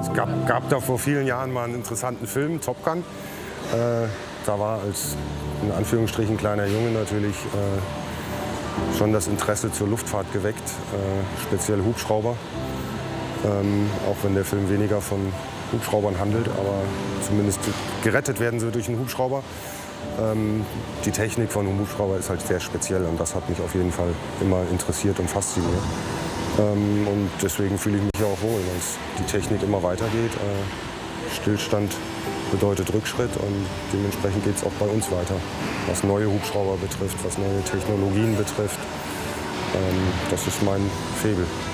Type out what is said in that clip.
Es gab da vor vielen Jahren mal einen interessanten Film, Top Gun. Da war als in Anführungsstrichen kleiner Junge natürlich schon das Interesse zur Luftfahrt geweckt, speziell Hubschrauber. Auch wenn der Film weniger von Hubschraubern handelt, aber zumindest gerettet werden sie durch einen Hubschrauber. Die Technik von einem Hubschrauber ist halt sehr speziell und das hat mich auf jeden Fall immer interessiert und fasziniert. Und deswegen fühle ich mich auch wohl, weil die Technik immer weitergeht. Stillstand bedeutet Rückschritt und dementsprechend geht es auch bei uns weiter, was neue Hubschrauber betrifft, was neue Technologien betrifft. Das ist mein Faible.